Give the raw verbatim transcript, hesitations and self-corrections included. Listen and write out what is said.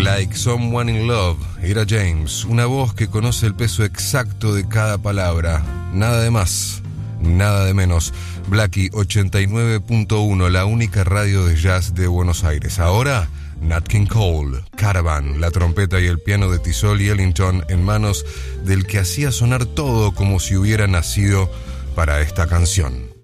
Like Someone in Love, Ira James, una voz que conoce el peso exacto de cada palabra, nada de más, nada de menos. Blackie ochenta y nueve punto uno, la única radio de jazz de Buenos Aires. Ahora, Nat King Cole, Caravan, la trompeta y el piano de Tizol y Ellington en manos del que hacía sonar todo como si hubiera nacido para esta canción.